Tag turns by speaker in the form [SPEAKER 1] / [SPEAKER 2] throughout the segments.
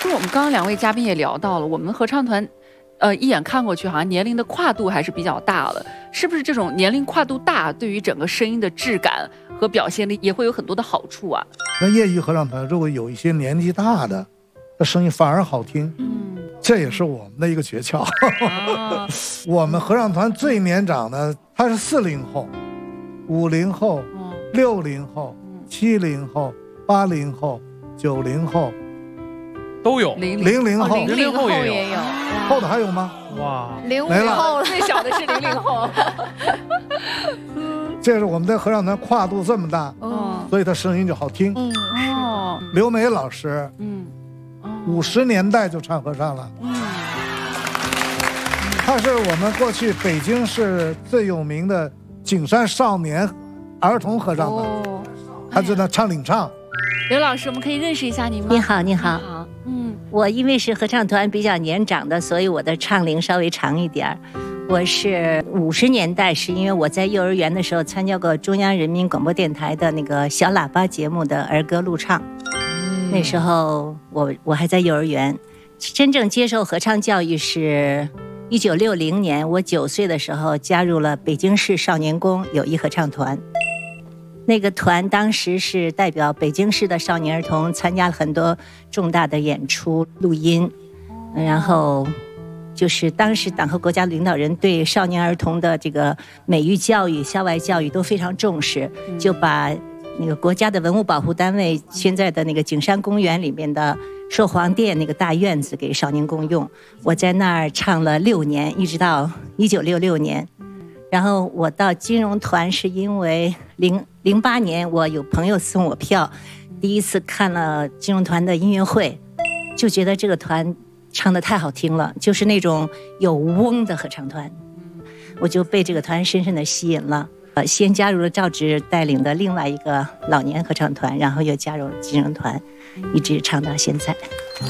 [SPEAKER 1] 我们刚刚两位嘉宾也聊到了，我们合唱团，一眼看过去好像年龄的跨度还是比较大的，是不是这种年龄跨度大，对于整个声音的质感和表现力也会有很多的好处啊？
[SPEAKER 2] 那业余合唱团如果有一些年纪大的，那声音反而好听，这也是我们的一个诀窍。我们合唱团最年长的他是40后、50后、60后、70后、80后、90后。
[SPEAKER 3] 都有
[SPEAKER 2] 00后
[SPEAKER 3] ，00后也有，
[SPEAKER 2] 后的还有吗？
[SPEAKER 3] 哇
[SPEAKER 4] ，05后
[SPEAKER 1] 最小的是00后。
[SPEAKER 2] 这是我们的合唱团跨度这么大，所以他声音就好听。刘梅老师，50年代就唱合唱了，他是我们过去北京市最有名的景山少年儿童合唱团，他在那唱领唱。
[SPEAKER 1] 刘老师，我们可以认识一下您吗？
[SPEAKER 5] 你好，你好。我因为是合唱团比较年长的，所以我的唱龄稍微长一点。我是50年代，是因为我在幼儿园的时候参加过中央人民广播电台的那个小喇叭节目的儿歌录唱。那时候我还在幼儿园，真正接受合唱教育是1960年，我9岁的时候加入了北京市少年宫友谊合唱团。那个团当时是代表北京市的少年儿童参加了很多重大的演出录音，然后就是当时党和国家领导人对少年儿童的这个美育教育、校外教育都非常重视，就把那个国家的文物保护单位现在的那个景山公园里面的寿皇殿那个大院子给少年宫用。我在那儿唱了6年，一直到1966年。然后我到金融团是因为08年我有朋友送我票，第一次看了金融团的音乐会，就觉得这个团唱得太好听了，就是那种有嗡的合唱团，我就被这个团深深的吸引了。先加入了赵芷带领的另外一个老年合唱团，然后又加入了金融团，一直唱到现在。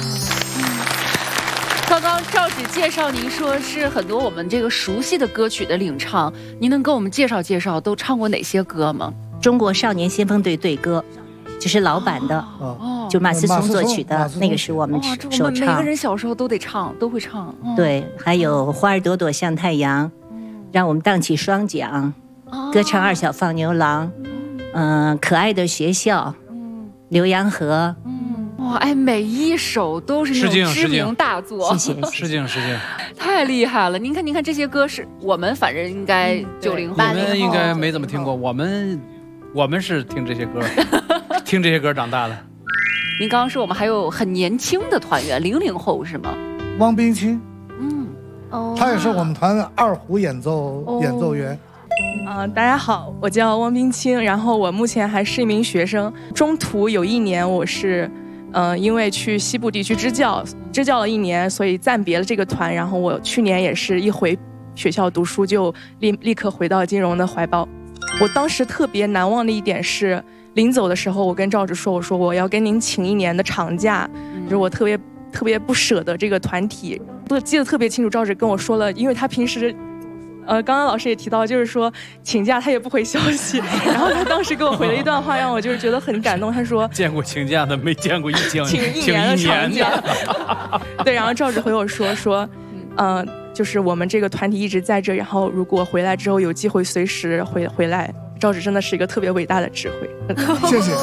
[SPEAKER 1] 刚刚赵芷介绍您说是很多我们这个熟悉的歌曲的领唱，您能跟我们介绍介绍都唱过哪些歌吗？
[SPEAKER 5] 中国少年先锋队队歌，就是老版的，就马思聪作曲的，那个是我们首唱。
[SPEAKER 1] 每个人小时候都得唱，都会唱。
[SPEAKER 5] 对，还有花儿朵朵像太阳，让我们荡起双桨，歌唱二小放牛郎，可爱的学校，浏阳河。
[SPEAKER 1] 哇，哎，每一首都是那种知名大作，
[SPEAKER 5] 谢谢，
[SPEAKER 3] 失敬，
[SPEAKER 1] 太厉害了！您看这些歌是我们反正应该90后，
[SPEAKER 3] 你们应该没怎么听过，我们是听这些歌，听这些歌长大的。
[SPEAKER 1] 您刚刚说我们还有很年轻的团员，00后是吗？
[SPEAKER 2] 汪冰清，他也是我们团二胡演奏员。
[SPEAKER 6] 大家好，我叫汪冰清，然后我目前还是一名学生，中途有1年我是。因为去西部地区支教了1年，所以暂别了这个团。然后我去年也是一回学校读书，就立刻回到金融的怀抱。我当时特别难忘的一点是，临走的时候，我跟赵芷说，我说我要跟您请1年的长假，就是我特别不舍得这个团体。我记得特别清楚，赵芷跟我说了，因为他平时。刚刚老师也提到，就是说请假他也不回消息，然后他当时给我回了一段话，让我就是觉得很感动。他说：“
[SPEAKER 3] 见过请假的，没见过请
[SPEAKER 6] 1年的长假。”对，然后赵芷回我说，就是我们这个团体一直在这，然后如果回来之后有机会随时回来。赵芷真的是一个特别伟大的智慧，
[SPEAKER 2] 谢谢。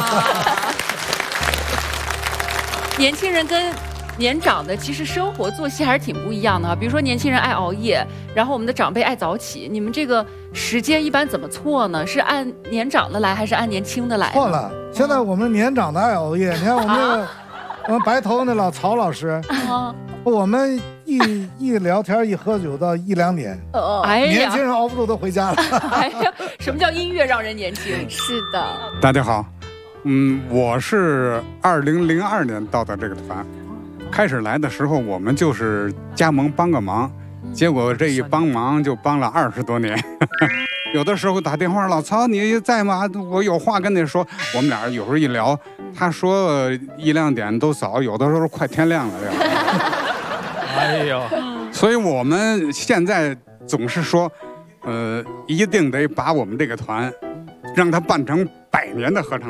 [SPEAKER 1] 年轻人跟年长的其实生活作息还是挺不一样的，比如说年轻人爱熬夜，然后我们的长辈爱早起，你们这个时间一般怎么错呢？是按年长的来还是按年轻的来？
[SPEAKER 2] 错了，现在我们年长的爱熬夜，你看我们那个我们白头那老曹老师，我们一聊天一喝酒到1、2点，年轻人熬不住都回家了。
[SPEAKER 1] 哎呀，什么叫音乐让人年轻？
[SPEAKER 4] 是的。
[SPEAKER 7] 大家好，我是2002年到的这个团。开始来的时候，我们就是加盟帮个忙，结果这一帮忙就帮了20多年。有的时候打电话，老曹你在吗？我有话跟你说。我们俩有时候一聊，他说1、2点都早，有的时候快天亮了。
[SPEAKER 3] 哎呦，
[SPEAKER 7] 所以我们现在总是说，一定得把我们这个团，让它办成100年的合唱。